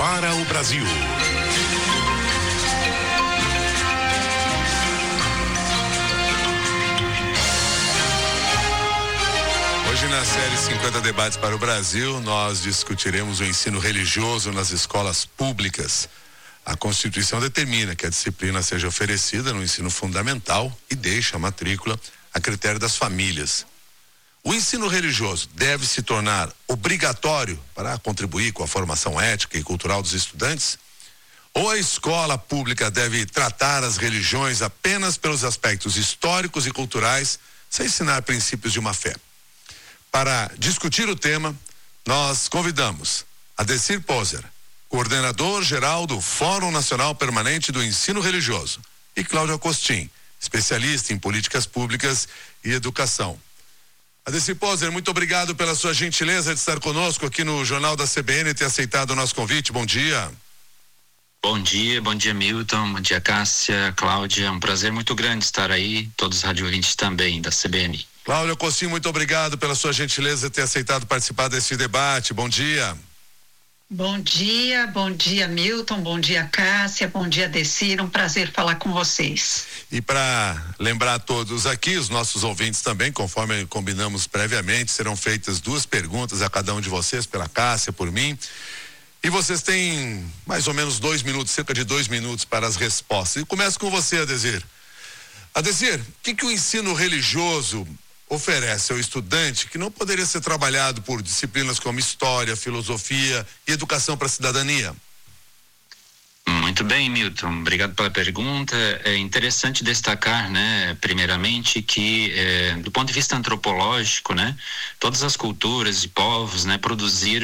para o Brasil. Hoje, na série 50 Debates para o Brasil, nós discutiremos o ensino religioso nas escolas públicas. A Constituição determina que a disciplina seja oferecida no ensino fundamental e deixa a matrícula a critério das famílias. O ensino religioso deve se tornar obrigatório para contribuir com a formação ética e cultural dos estudantes? Ou a escola pública deve tratar as religiões apenas pelos aspectos históricos e culturais, sem ensinar princípios de uma fé? Para discutir o tema, nós convidamos Adecir Poser, coordenador-geral do Fórum Nacional Permanente do Ensino Religioso, e Cláudio Costin, especialista em políticas públicas e educação. Adecir Poser, muito obrigado pela sua gentileza de estar conosco aqui no Jornal da CBN e ter aceitado o nosso convite. Bom dia. Bom dia Milton, bom dia Cássia, Cláudia, é um prazer muito grande estar aí, todos os rádio ouvintes também da CBN. Cláudio Costin, muito obrigado pela sua gentileza de ter aceitado participar desse debate. Bom dia. Bom dia Milton, bom dia Cássia, bom dia Adecir, um prazer falar com vocês. E para lembrar a todos aqui, os nossos ouvintes também, conforme combinamos previamente, serão feitas 2 perguntas a cada um de vocês, pela Cássia, por mim. E vocês têm mais ou menos 2 minutos, cerca de 2 minutos para as respostas. E começo com você, Adecir. Adecir, o que o ensino religioso oferece ao estudante que não poderia ser trabalhado por disciplinas como história, filosofia e educação para a cidadania? Muito bem, Milton, obrigado pela pergunta. É interessante destacar, primeiramente que do ponto de vista antropológico, todas as culturas e povos, produziram